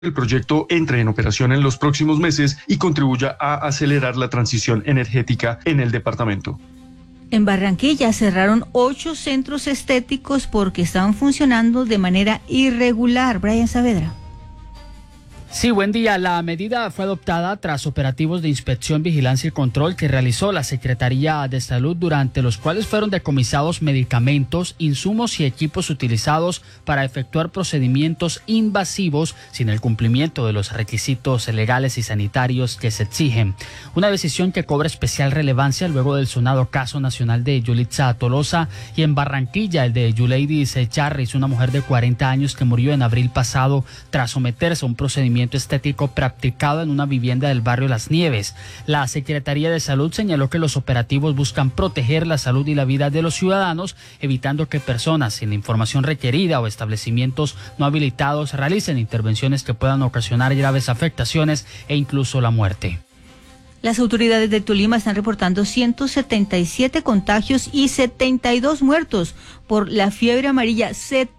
el proyecto entre en operación en los próximos meses y contribuya a acelerar la transición energética en el departamento. En Barranquilla cerraron 8 centros estéticos porque estaban funcionando de manera irregular. Brian Saavedra. Sí, buen día. La medida fue adoptada tras operativos de inspección, vigilancia y control que realizó la Secretaría de Salud, durante los cuales fueron decomisados medicamentos, insumos y equipos utilizados para efectuar procedimientos invasivos sin el cumplimiento de los requisitos legales y sanitarios que se exigen. Una decisión que cobra especial relevancia luego del sonado caso nacional de Yulitza Tolosa y en Barranquilla el de Yuleidis Charris, una mujer de 40 años que murió en abril pasado tras someterse a un procedimiento estético practicado en una vivienda del barrio Las Nieves. La Secretaría de Salud señaló que los operativos buscan proteger la salud y la vida de los ciudadanos, evitando que personas sin la información requerida o establecimientos no habilitados realicen intervenciones que puedan ocasionar graves afectaciones e incluso la muerte. Las autoridades de Tolima están reportando 177 contagios y 72 muertos por la fiebre amarilla.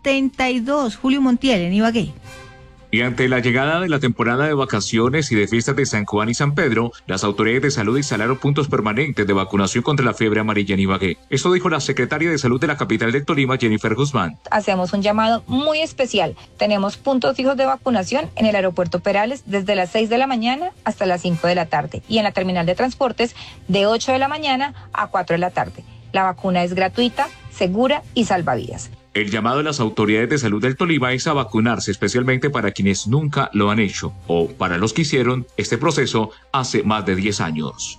72. Julio Montiel en Ibagué. Y ante la llegada de la temporada de vacaciones y de fiestas de San Juan y San Pedro, las autoridades de salud instalaron puntos permanentes de vacunación contra la fiebre amarilla en Ibagué. Esto dijo la secretaria de Salud de la capital de Tolima, Jennifer Guzmán. Hacemos un llamado muy especial. Tenemos puntos fijos de vacunación en el aeropuerto Perales desde las 6 de la mañana hasta las 5 de la tarde y en la terminal de transportes de 8 de la mañana a 4 de la tarde. La vacuna es gratuita, segura y salvavidas. El llamado de las autoridades de salud del Tolima es a vacunarse, especialmente para quienes nunca lo han hecho o para los que hicieron este proceso hace más de 10 años.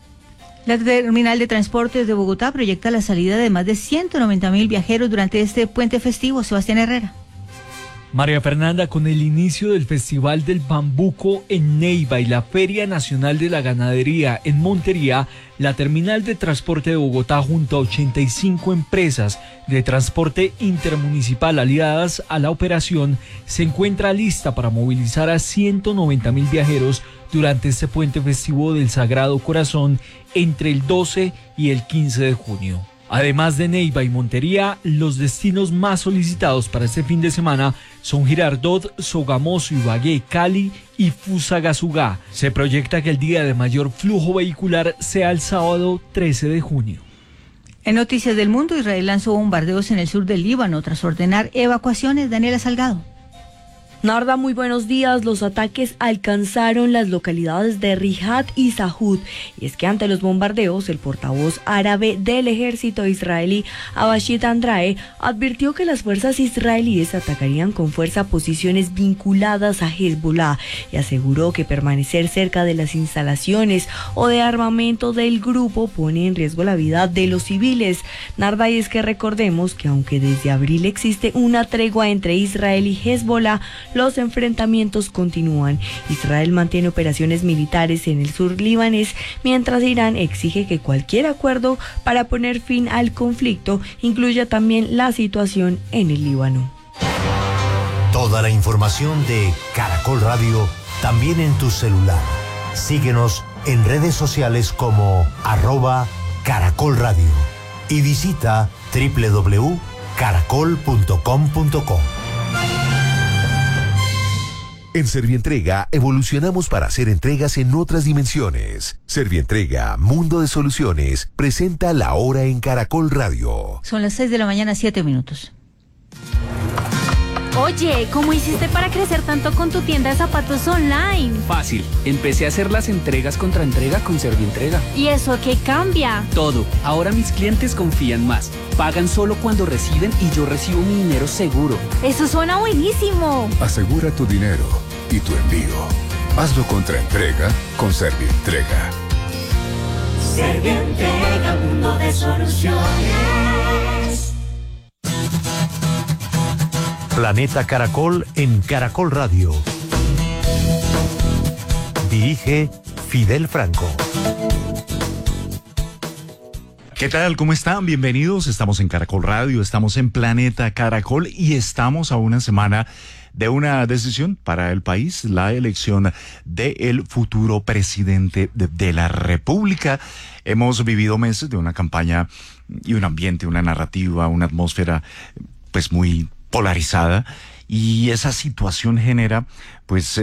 La terminal de transportes de Bogotá proyecta la salida de más de 190.000 viajeros durante este puente festivo. Sebastián Herrera. María Fernanda, con el inicio del Festival del Bambuco en Neiva y la Feria Nacional de la Ganadería en Montería, la terminal de transporte de Bogotá, junto a 85 empresas de transporte intermunicipal aliadas a la operación, se encuentra lista para movilizar a 190.000 viajeros durante este puente festivo del Sagrado Corazón entre el 12 y el 15 de junio. Además de Neiva y Montería, los destinos más solicitados para este fin de semana son Girardot, Sogamoso, Ibagué, Cali y Fusagasugá. Se proyecta que el día de mayor flujo vehicular sea el sábado 13 de junio. En Noticias del Mundo, Israel lanzó bombardeos en el sur del Líbano tras ordenar evacuaciones. Daniela Salgado. Narda, muy buenos días. Los ataques alcanzaron las localidades de Riyad y Sahud, y es que ante los bombardeos, el portavoz árabe del ejército israelí, Abashit Andrae, advirtió que las fuerzas israelíes atacarían con fuerza posiciones vinculadas a Hezbollah y aseguró que permanecer cerca de las instalaciones o de armamento del grupo pone en riesgo la vida de los civiles. Narda, y es que recordemos que aunque desde abril existe una tregua entre Israel y Hezbollah, los enfrentamientos continúan. Israel mantiene operaciones militares en el sur libanés, mientras Irán exige que cualquier acuerdo para poner fin al conflicto incluya también la situación en el Líbano. Toda la información de Caracol Radio también en tu celular. Síguenos en redes sociales como @Caracol Radio y visita www.caracol.com.co. En Servientrega evolucionamos para hacer entregas en otras dimensiones. Servientrega, Mundo de Soluciones, presenta La Hora en Caracol Radio. Son las 6 de la mañana, 7 minutos. Oye, ¿cómo hiciste para crecer tanto con tu tienda de zapatos online? Fácil, empecé a hacer las entregas contra entrega con Servientrega. ¿Y eso qué cambia? Todo, ahora mis clientes confían más. Pagan solo cuando reciben y yo recibo mi dinero seguro. ¡Eso suena buenísimo! Asegura tu dinero y tu envío. Hazlo contra entrega con Servientrega. Servientrega, mundo de soluciones. Planeta Caracol en Caracol Radio. Dirige Fidel Franco. ¿Qué tal? ¿Cómo están? Bienvenidos. Estamos en Caracol Radio, estamos en Planeta Caracol y estamos a una semana de una decisión para el país, la elección del futuro presidente de la República. Hemos vivido meses de una campaña y un ambiente, una narrativa, una atmósfera pues muy polarizada, y esa situación genera pues